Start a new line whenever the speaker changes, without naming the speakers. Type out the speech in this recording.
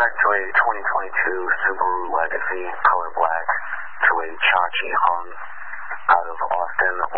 to a 2022 Subaru Legacy, color black, to a Chachi Hung out of Austin,